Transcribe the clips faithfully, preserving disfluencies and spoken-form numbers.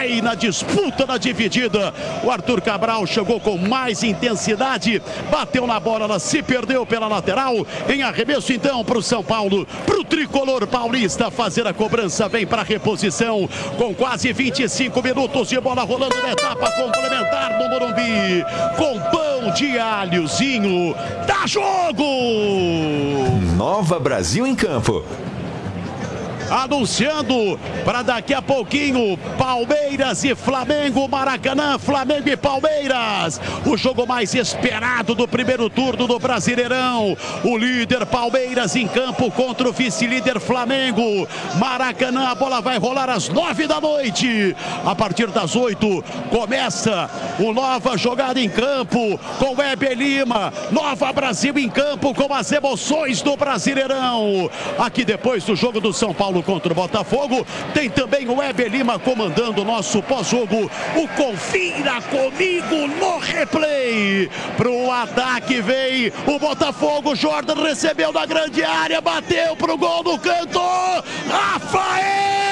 vai na disputa da dividida. O Arthur Cabral chegou com mais intensidade, bateu na bola, ela se perdeu pela lateral. Em arremesso então para o São Paulo, para o tricolor paulista fazer a cobrança, vem para a reposição com quase vinte e cinco minutos de bola rolando na etapa complementar do Morumbi. Com pão de alhozinho, dá jogo! Nova Brasil em campo. Anunciando para daqui a pouquinho Palmeiras e Flamengo, Maracanã, Flamengo e Palmeiras. O jogo mais esperado do primeiro turno do Brasileirão. O líder Palmeiras em campo contra o vice-líder Flamengo. Maracanã, a bola vai rolar às nove da noite. A partir das oito começa uma nova jogada em campo com Weber Lima. Nova Brasil em campo com as emoções do Brasileirão. Aqui depois do jogo do São Paulo contra o Botafogo, tem também o Weber Lima comandando o nosso pós-jogo. O Confira Comigo no replay. Pro ataque vem o Botafogo. Jordan recebeu na grande área, bateu pro gol no canto. Rafael!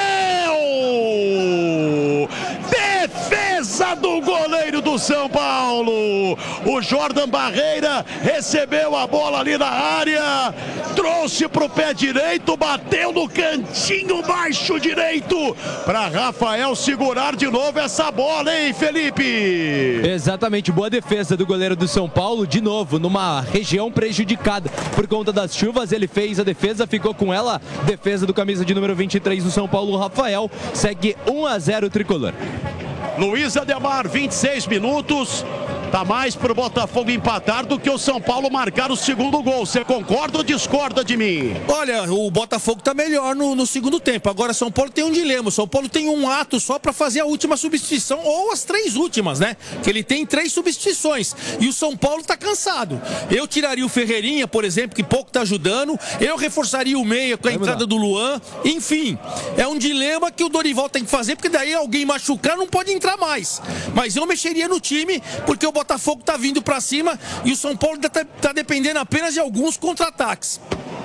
Defesa do goleiro do São Paulo. O Jordan Barreira recebeu a bola ali na área, trouxe pro pé direito, bateu no cantinho baixo direito para Rafael segurar de novo essa bola, hein, Felipe? Exatamente, boa defesa do goleiro do São Paulo, de novo, numa região prejudicada por conta das chuvas. Ele fez a defesa, ficou com ela. Defesa do camisa de número vinte e três do São Paulo, Rafael. Segue um a zero o tricolor. Luiz Ademar, vinte e seis minutos. Tá mais pro Botafogo empatar do que o São Paulo marcar o segundo gol. Você concorda ou discorda de mim? Olha, o Botafogo tá melhor no, no segundo tempo. Agora São Paulo tem um dilema. O São Paulo tem um ato só para fazer a última substituição, ou as três últimas, né? Que ele tem três substituições. E o São Paulo tá cansado. Eu tiraria o Ferreirinha, por exemplo, que pouco tá ajudando. Eu reforçaria o meia com a Vamos entrada lá. do Luan. Enfim, é um dilema que o Dorival tem que fazer, porque daí alguém machucar não pode entrar mais. Mas eu mexeria no time, porque o Botafogo tá vindo pra cima e o São Paulo tá, tá dependendo apenas de alguns contra-ataques.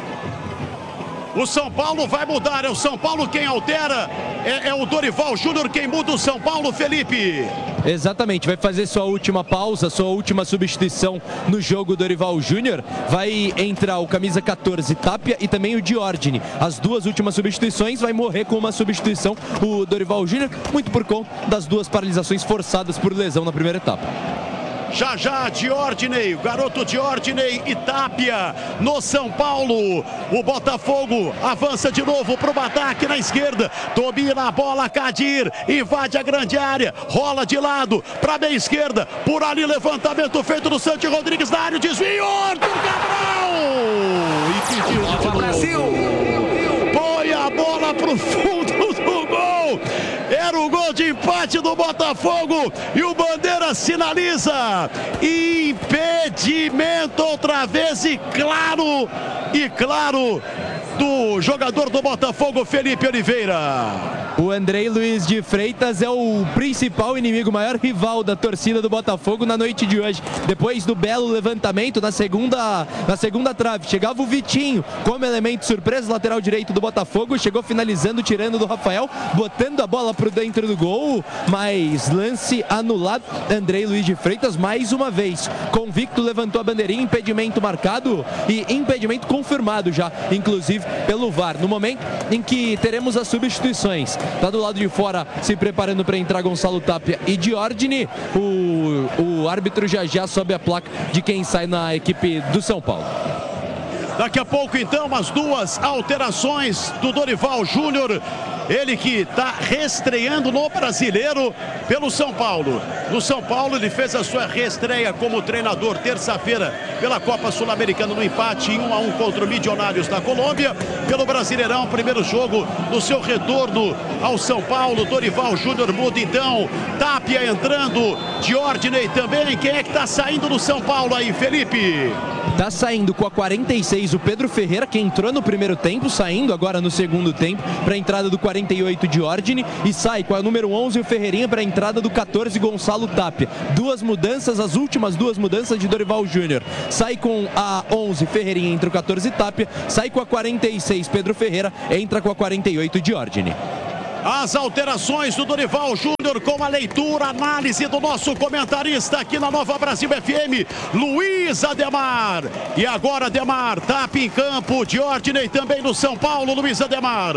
O São Paulo vai mudar, é o São Paulo quem altera, é, é o Dorival Júnior quem muda o São Paulo, Felipe. Exatamente, vai fazer sua última pausa, sua última substituição no jogo. Dorival Júnior. Vai entrar o camisa quatorze, Tapia, e também o Diordini. As duas últimas substituições, vai morrer com uma substituição o Dorival Júnior, muito por conta das duas paralisações forçadas por lesão na primeira etapa. Já já, Diordinei, o garoto Diordinei e Tapia no São Paulo. O Botafogo avança de novo para o ataque na esquerda. Domina a bola, Kadir, invade a grande área, rola de lado para a meia esquerda. Por ali, levantamento feito do Santi Rodrigues na área, desvio, Arthur Cabral! E pediu de novo. Brasil! Põe a bola pro fundo do gol. Era o gol de empate do Botafogo e o Bandeira sinaliza impedimento outra vez e claro, e claro, do jogador do Botafogo, Felipe Oliveira. O Andrei Luiz de Freitas é o principal inimigo, o maior rival da torcida do Botafogo na noite de hoje. Depois do belo levantamento na segunda, na segunda trave, chegava o Vitinho como elemento surpresa, lateral direito do Botafogo, chegou finalizando, tirando do Rafael, botando a bola para dentro do gol, mas lance anulado. Andrei Luiz de Freitas mais uma vez convicto, levantou a bandeirinha, impedimento marcado e impedimento confirmado já, inclusive pelo V A R. No momento em que teremos as substituições, tá do lado de fora se preparando para entrar Gonçalo Tapia e Diordini. O, o árbitro já já sobe a placa de quem sai na equipe do São Paulo. Daqui a pouco então as duas alterações do Dorival Júnior. Ele que está reestreando no Brasileiro pelo São Paulo. No São Paulo ele fez a sua reestreia como treinador terça-feira pela Copa Sul-Americana no empate em um a um contra o Milionários da Colômbia. Pelo Brasileirão, primeiro jogo no seu retorno ao São Paulo. Dorival Júnior muda então. Tapia entrando, Diordinei também. Quem é que está saindo do São Paulo aí, Felipe? Tá saindo com a quarenta e seis o Pedro Ferreira, que entrou no primeiro tempo, saindo agora no segundo tempo para a entrada do quarenta e oito Diordini, e sai com a número onze o Ferreirinha para a entrada do quatorze Gonçalo Tapia. Duas mudanças, as últimas duas mudanças de Dorival Júnior. Sai com a onze Ferreirinha, entra o quatorze Tapia, sai com a quarenta e seis Pedro Ferreira, entra com a quarenta e oito Diordini. As alterações do Dorival Júnior com a leitura, análise do nosso comentarista aqui na Nova Brasil F M, Luiz Ademar. E agora Ademar, tapa em campo, Diórdney também no São Paulo, Luiz Ademar.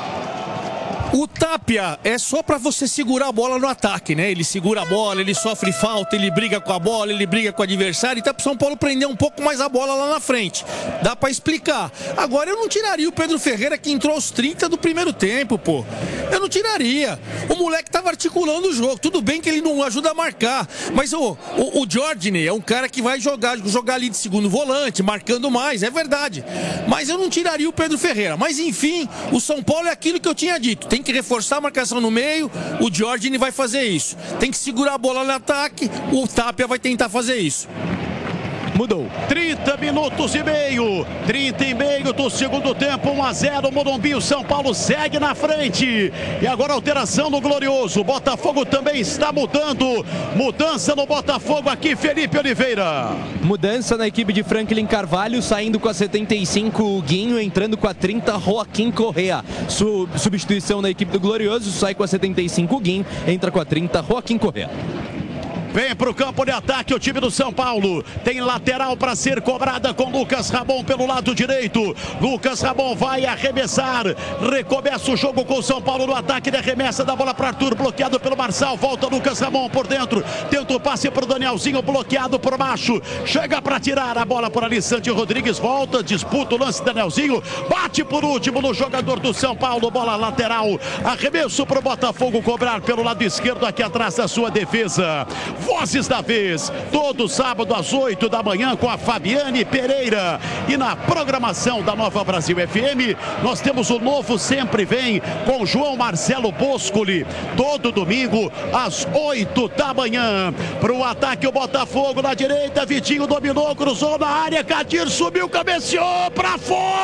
O Tapia é só para você segurar a bola no ataque, né? Ele segura a bola, ele sofre falta, ele briga com a bola, ele briga com o adversário. Então, para o São Paulo prender um pouco mais a bola lá na frente. Dá para explicar. Agora, eu não tiraria o Pedro Ferreira, que entrou aos trinta do primeiro tempo, pô. Eu não tiraria. O moleque tava articulando o jogo. Tudo bem que ele não ajuda a marcar. Mas o, o, o Diórdney é um cara que vai jogar, jogar ali de segundo volante, marcando mais, é verdade. Mas eu não tiraria o Pedro Ferreira. Mas, enfim, o São Paulo é aquilo que eu tinha dito. Tem que reforçar a marcação no meio, o Diórdney vai fazer isso. Tem que segurar a bola no ataque, o Tapia vai tentar fazer isso. Mudou. trinta minutos e meio. trinta e meio do segundo tempo. um a zero. Morumbi. O São Paulo segue na frente. E agora alteração no Glorioso. O Botafogo também está mudando. Mudança no Botafogo aqui, Felipe Oliveira. Mudança na equipe de Franklin Carvalho, saindo com a setenta e cinco o Guinho, entrando com a trinta Joaquim Correa. Su- substituição na equipe do Glorioso, sai com a setenta e cinco o Guinho, entra com a trinta Joaquim Correa. Vem para o campo de ataque o time do São Paulo. Tem lateral para ser cobrada com Lucas Ramon pelo lado direito. Lucas Ramon vai arremessar. Recomeça o jogo com o São Paulo no ataque de arremessa da bola para Arthur, bloqueado pelo Marçal. Volta Lucas Ramon por dentro. Tenta o passe para o Danielzinho, bloqueado por baixo. Chega para tirar a bola por ali. Santi Rodrigues volta, disputa o lance. Danielzinho bate por último no jogador do São Paulo. Bola lateral. Arremesso para o Botafogo cobrar pelo lado esquerdo aqui atrás da sua defesa. Vozes da Vez, todo sábado às oito da manhã com a Fabiane Pereira. E na programação da Nova Brasil F M, nós temos o Novo Sempre Vem com João Marcelo Boscoli, todo domingo às oito da manhã. Para o ataque o Botafogo na direita, Vitinho dominou, cruzou na área, Kadir subiu, cabeceou para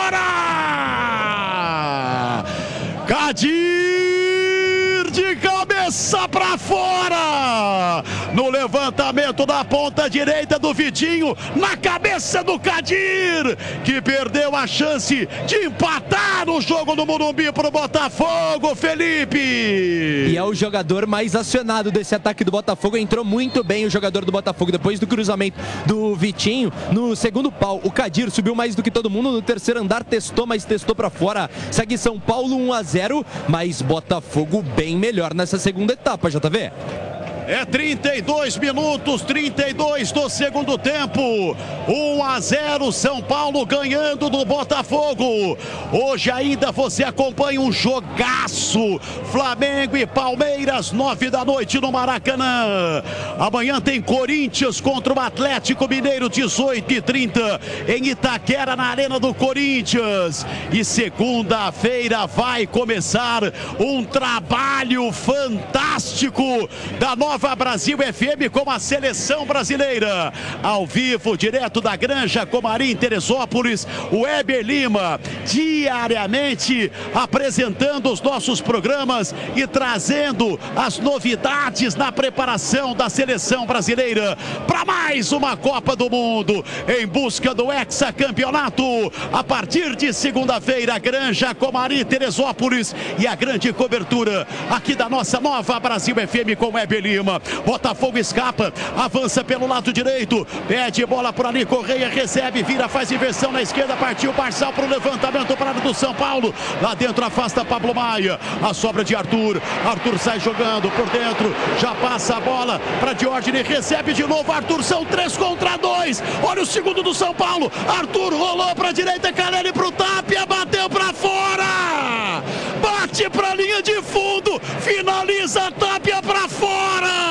fora! Kadir de cabeça para fora! No levantamento da ponta direita do Vitinho, na cabeça do Kadir, que perdeu a chance de empatar o jogo no Morumbi para o Botafogo, Felipe. E é o jogador mais acionado desse ataque do Botafogo. Entrou muito bem o jogador do Botafogo depois do cruzamento do Vitinho. No segundo pau, o Kadir subiu mais do que todo mundo. No terceiro andar testou, mas testou para fora. Segue São Paulo um a zero, mas Botafogo bem melhor nessa segunda etapa, J V. É trinta e dois minutos, trinta e dois do segundo tempo. um a zero, São Paulo ganhando do Botafogo. Hoje ainda você acompanha um jogaço. Flamengo e Palmeiras, nove da noite no Maracanã. Amanhã tem Corinthians contra o Atlético Mineiro, dezoito e trinta, em Itaquera, na Arena do Corinthians. E segunda-feira vai começar um trabalho fantástico da Nova Brasil F M com a seleção brasileira. Ao vivo, direto da Granja Comarim, Teresópolis, o Weber Lima, diariamente apresentando os nossos programas e trazendo as novidades na preparação da seleção brasileira para mais uma Copa do Mundo, em busca do hexacampeonato. A partir de segunda-feira, Granja Comarim, Teresópolis, e a grande cobertura aqui da nossa Nova Brasil F M com Weber Lima. Botafogo escapa, avança pelo lado direito, pede bola por ali, Correia recebe, vira, faz inversão na esquerda, partiu Marçal para o levantamento para do São Paulo, lá dentro afasta Pablo Maia, a sobra de Arthur, Arthur sai jogando por dentro, já passa a bola para Diórdney, recebe de novo Arthur, são três contra dois, olha o segundo do São Paulo, Arthur rolou para a direita, Caleri para o Tapia, bateu para fora, bate para a linha de fundo, finaliza, Tapia para fora.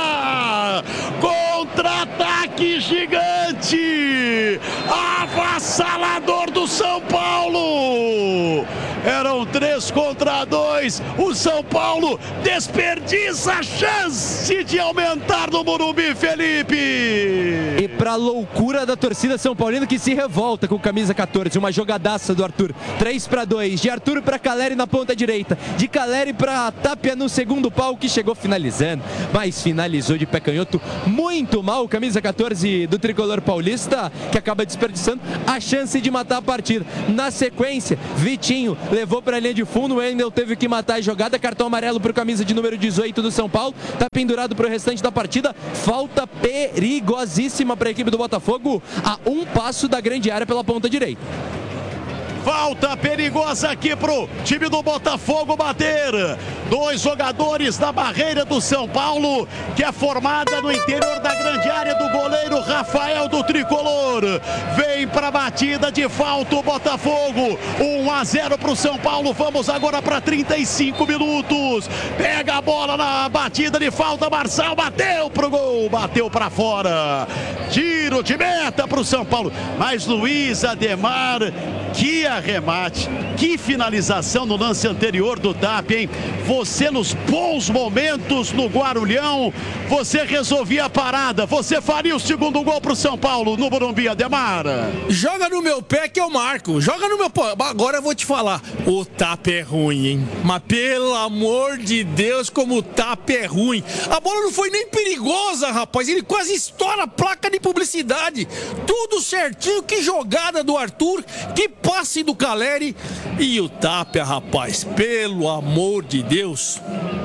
Contra-ataque gigante, avassalador do São Paulo. Eram três contra dois. O São Paulo desperdiça a chance de aumentar no Morumbi, Felipe. E pra loucura da torcida São Paulino, que se revolta com camisa catorze, uma jogadaça do Arthur, três para dois, de Arthur para Caleri na ponta direita, de Caleri para Tapia no segundo pau, que chegou finalizando, mas finalizou de pé canhoto muito mal, camisa catorze do tricolor paulista, que acaba desperdiçando a chance de matar a partida. Na sequência, Vitinho levou para a linha de fundo, o Wendel teve que matar a jogada, cartão amarelo para o camisa de número dezoito do São Paulo, tá pendurado para o restante da partida, falta perigosíssima para a equipe do Botafogo, a um passo da grande área pela ponta direita. Falta perigosa aqui pro time do Botafogo bater. Dois jogadores da barreira do São Paulo, que é formada no interior da grande área do goleiro Rafael do Tricolor. Vem pra batida de falta o Botafogo. um a zero pro São Paulo. Vamos agora para trinta e cinco minutos. Pega a bola na batida de falta. Marçal bateu pro gol. Bateu pra fora. Tiro de meta pro São Paulo. Mas Luiz Ademar, que arremate, que finalização no lance anterior do Tapia, hein? Você nos bons momentos no Guarulhão, você resolvia a parada, você faria o segundo gol pro São Paulo no Morumbi, Ademar. Joga no meu pé que eu marco, joga no meu pé. Agora eu vou te falar, o Tapia é ruim, hein? Mas pelo amor de Deus, como o Tapia é ruim. A bola não foi nem perigosa, rapaz, ele quase estoura a placa de publicidade. Tudo certinho, que jogada do Arthur, que passe do Caleri e o Tapia, rapaz, pelo amor de Deus.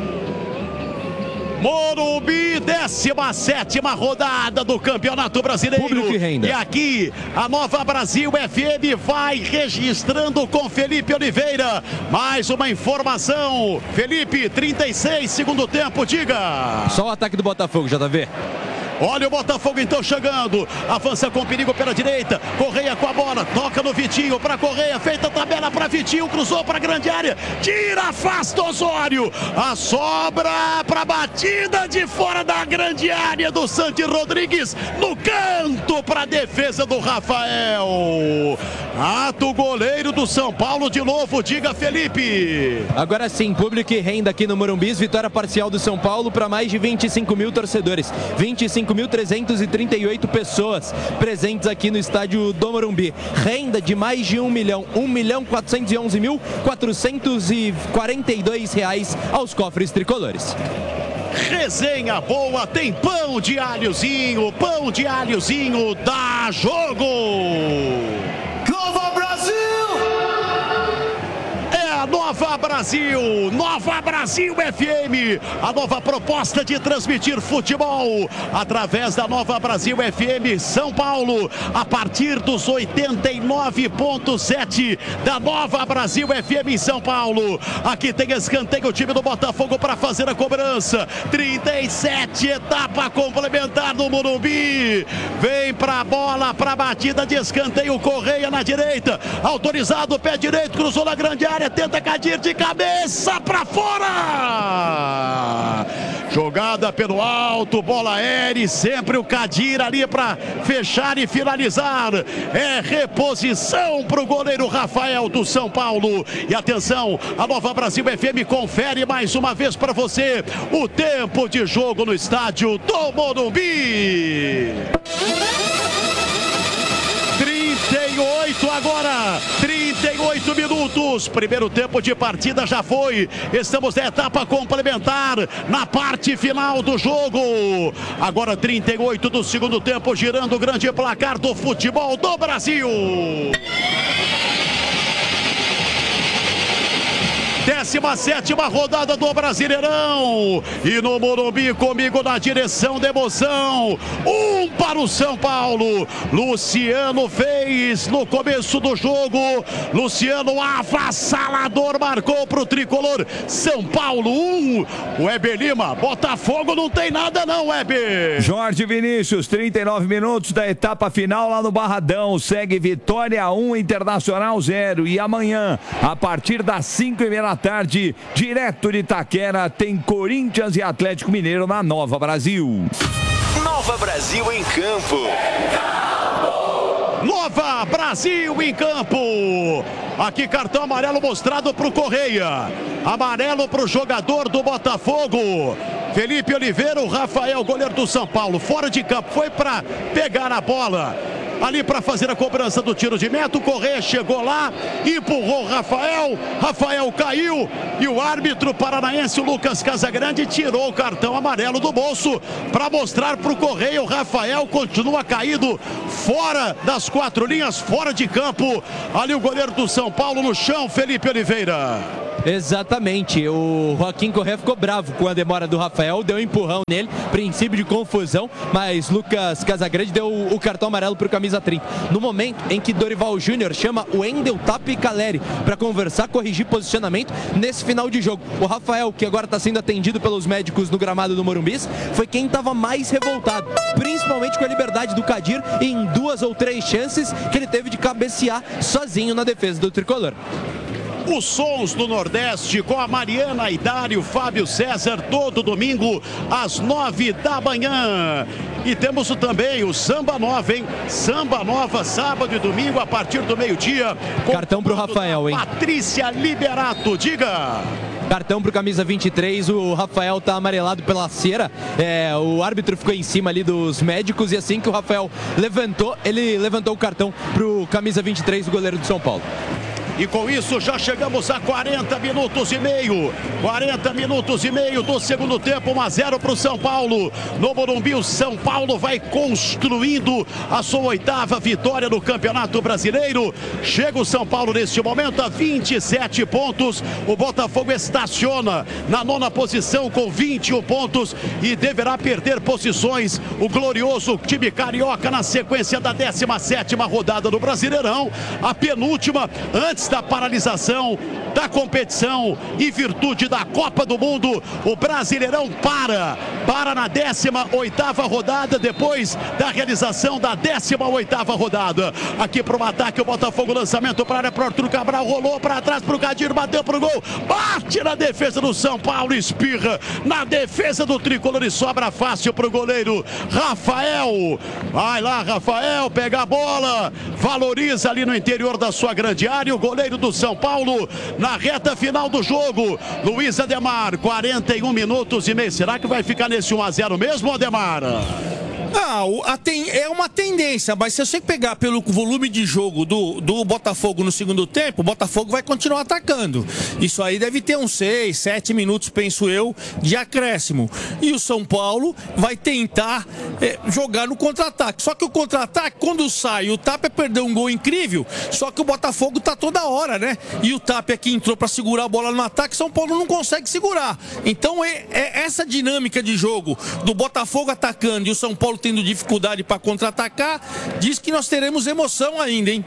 Morumbi, décima sétima rodada do Campeonato Brasileiro. Público e renda. E aqui a Nova Brasil F M vai registrando com Felipe Oliveira. Mais uma informação. Felipe, trinta e seis, segundo tempo, diga. Só o ataque do Botafogo, J V. Olha o Botafogo então chegando, avança com perigo pela direita, Correia com a bola, toca no Vitinho para Correia, feita a tabela para Vitinho, cruzou para a grande área, tira, afasta Osório, a sobra para batida de fora da grande área do Santi Rodrigues, no canto para a defesa do Rafael. Ato goleiro do São Paulo de novo, diga Felipe. Agora sim, público e renda aqui no Morumbi, vitória parcial do São Paulo para mais de vinte e cinco mil torcedores, vinte e cinco mil trezentos e trinta e oito pessoas presentes aqui no estádio do Morumbi. Renda de mais de um milhão, um milhão quatrocentos e onze mil quatrocentos e quarenta e dois reais aos cofres tricolores. Resenha boa, tem pão de alhozinho, pão de alhozinho, dá jogo! Nova Brasil! É a Nova Brasil, Nova Brasil F M, a nova proposta de transmitir futebol através da Nova Brasil F M São Paulo, a partir dos oitenta e nove ponto sete da Nova Brasil F M em São Paulo. Aqui tem escanteio, o time do Botafogo para fazer a cobrança. trinta e sete, etapa complementar do Morumbi. Vem para a bola, para a batida de escanteio, Correia na direita, autorizado, pé direito, cruzou na grande área, tenta Kadir de cabeça para fora. Jogada pelo alto, bola aérea, sempre o Kadir ali para fechar e finalizar. É reposição para o goleiro Rafael do São Paulo. E atenção, a Nova Brasil F M confere mais uma vez para você o tempo de jogo no estádio do Morumbi. trinta e oito agora, trinta e oito minutos, primeiro tempo de partida já foi, estamos na etapa complementar, na parte final do jogo, agora trinta e oito do segundo tempo, girando o grande placar do futebol do Brasil. décima sétima rodada do Brasileirão. E no Morumbi comigo na direção da emoção. Um para o São Paulo. Luciano fez no começo do jogo. Luciano avassalador marcou para o tricolor. São Paulo um. O Weber Lima, Botafogo não tem nada não, Weber. Jorge Vinícius, trinta e nove minutos da etapa final lá no Barradão. Segue Vitória um, Internacional zero. E amanhã, a partir das cinco e meia da tarde, direto de Itaquera, tem Corinthians e Atlético Mineiro na Nova Brasil. Nova Brasil em campo. Nova Brasil em campo. Aqui cartão amarelo mostrado para o Correia. Amarelo para o jogador do Botafogo. Felipe Oliveira, o Rafael, goleiro do São Paulo, fora de campo, foi para pegar a bola ali para fazer a cobrança do tiro de meta. O Correia chegou lá, empurrou o Rafael, Rafael caiu e o árbitro paranaense, o Lucas Casagrande, tirou o cartão amarelo do bolso para mostrar para o Correia. O Rafael continua caído fora das quatro linhas, fora de campo. Ali o goleiro do São Paulo no chão, Felipe Oliveira. Exatamente, o Joaquim Correa ficou bravo com a demora do Rafael, deu um empurrão nele, princípio de confusão, mas Lucas Casagrande deu o cartão amarelo para o camisa trinta. No momento em que Dorival Júnior chama o Wendel, Tapia e Caleri para conversar, corrigir posicionamento nesse final de jogo. O Rafael, que agora está sendo atendido pelos médicos no gramado do Morumbis, foi quem estava mais revoltado, principalmente com a liberdade do Kadir em duas ou três chances que ele teve de cabecear sozinho na defesa do tricolor. Os sons do Nordeste com a Mariana Idário, Fábio César, todo domingo às nove da manhã. E temos também o Samba Nova, hein? Samba Nova, sábado e domingo a partir do meio-dia. Cartão pro Rafael, hein? Patrícia Liberato, diga. Cartão pro camisa vinte e três, o Rafael tá amarelado pela cera, é, o árbitro ficou em cima ali dos médicos e assim que o Rafael levantou, ele levantou o cartão pro camisa vinte e três, o goleiro do São Paulo. E com isso já chegamos a quarenta minutos e meio. quarenta minutos e meio do segundo tempo, um a zero para o São Paulo. No Morumbi, o São Paulo vai construindo a sua oitava vitória no Campeonato Brasileiro. Chega o São Paulo neste momento a vinte e sete pontos. O Botafogo estaciona na nona posição com vinte e um pontos e deverá perder posições. O glorioso time carioca na sequência da décima sétima rodada do Brasileirão. A penúltima antes da paralisação da competição em virtude da Copa do Mundo. O Brasileirão para, para na décima oitava rodada, depois da realização da décima oitava rodada. Aqui para o ataque, o Botafogo, lançamento para a área para o Arthur Cabral, rolou para trás para o Kadir, bateu para o gol, bate na defesa do São Paulo, espirra na defesa do tricolor e sobra fácil para o goleiro Rafael. Vai lá, Rafael, pega a bola, valoriza ali no interior da sua grande área, o goleiro do São Paulo na reta final do jogo. Luiz Ademar, quarenta e um minutos e meio. Será que vai ficar nesse um a zero mesmo, Ademar? Ah, a ten... é uma tendência, mas se você pegar pelo volume de jogo do, do Botafogo no segundo tempo, o Botafogo vai continuar atacando. Isso aí deve ter uns seis, sete minutos, penso eu, de acréscimo. E o São Paulo vai tentar é, jogar no contra-ataque. Só que o contra-ataque, quando sai, o Tapia perdeu um gol incrível, só que o Botafogo tá toda hora, né? E o Tapia que entrou para segurar a bola no ataque, São Paulo não consegue segurar. Então é, é essa dinâmica de jogo do Botafogo atacando e o São Paulo tendo dificuldade para contra-atacar, diz que nós teremos emoção ainda, hein?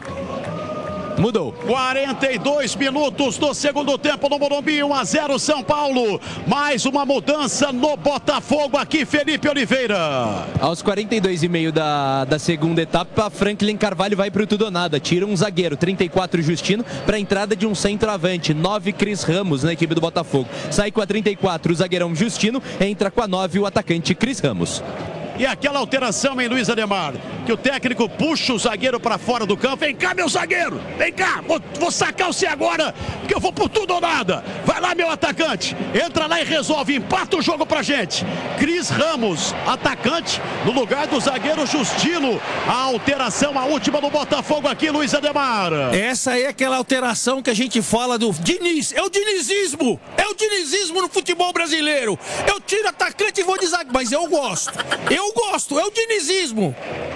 Mudou. quarenta e dois minutos do segundo tempo no Morumbi, um a zero São Paulo. Mais uma mudança no Botafogo aqui, Felipe Oliveira. Aos quarenta e dois e meio da, da segunda etapa, Franklin Carvalho vai pro tudo ou nada. Tira um zagueiro, trinta e quatro Justino, para entrada de um centroavante, nove Cris Ramos na equipe do Botafogo. Sai com a trinta e quatro o zagueirão Justino, entra com a nove o atacante Cris Ramos. E aquela alteração em Luiz Ademar, que o técnico puxa o zagueiro para fora do campo. Vem cá, meu zagueiro, vem cá, vou, vou sacar você agora, porque eu vou por tudo ou nada. Vai lá, meu atacante, entra lá e resolve, empata o jogo pra gente. Cris Ramos, atacante, no lugar do zagueiro Justino. A alteração, a última do Botafogo aqui, Luiz Ademar. Essa aí é aquela alteração que a gente fala do Diniz, é o dinizismo, é o dinizismo no futebol brasileiro. Eu tiro atacante e vou de zagueiro, mas eu gosto, eu Eu gosto, é o dinizismo.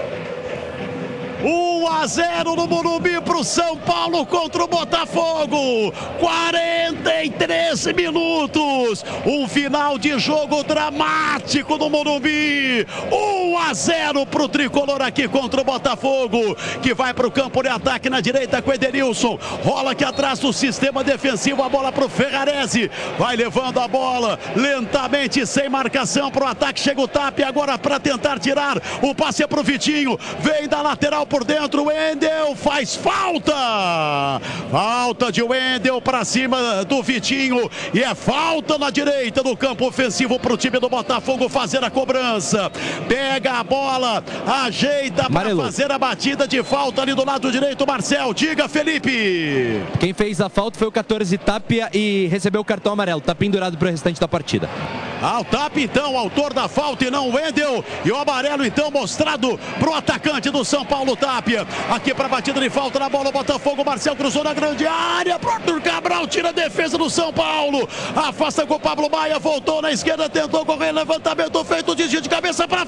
um a zero no Morumbi pro São Paulo contra o Botafogo. quarenta e três minutos. Um final de jogo dramático no Morumbi. um a zero pro tricolor aqui contra o Botafogo, que vai pro campo de ataque na direita com o Edenilson. Rola aqui atrás do sistema defensivo, a bola pro Ferrarese. Vai levando a bola lentamente, sem marcação pro ataque. Chega o Tapia agora para tentar tirar. O passe é pro Vitinho. Vem da lateral por dentro, o Wendel faz falta. Falta de Wendel para cima do Vitinho. E é falta na direita do campo ofensivo para o time do Botafogo fazer a cobrança. Pega a bola, ajeita para fazer a batida de falta ali do lado direito, Marcel. Diga, Felipe. Quem fez a falta foi o quatorze Tapia e recebeu o cartão amarelo. Tá pendurado para o restante da partida. Ah, o Tapia então, autor da falta e não o Wendel. E o amarelo então mostrado pro atacante do São Paulo, Tapia. Aqui para batida de falta na bola, o Botafogo. Marcel cruzou na grande área. Pro Arthur Cabral, tira a defesa do São Paulo. Afasta com o Pablo Maia, voltou na esquerda, tentou correr, levantamento feito, desvio de cabeça para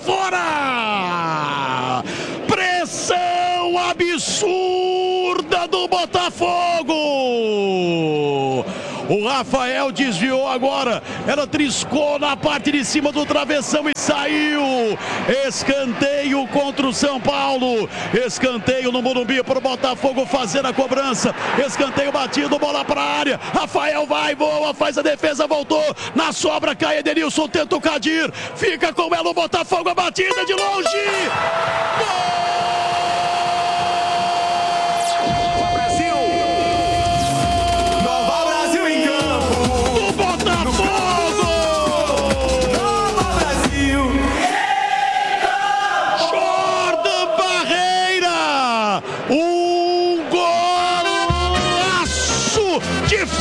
fora. Pressão absurda do Botafogo. O Rafael desviou agora. Ela triscou na parte de cima do travessão e saiu. Escanteio contra o São Paulo. Escanteio no Morumbi para o Botafogo fazer a cobrança. Escanteio batido, bola para a área. Rafael vai, voa, faz a defesa, voltou. Na sobra cai Edenilson, tenta o Kadir. Fica com ela o Botafogo, a batida de longe. Gol!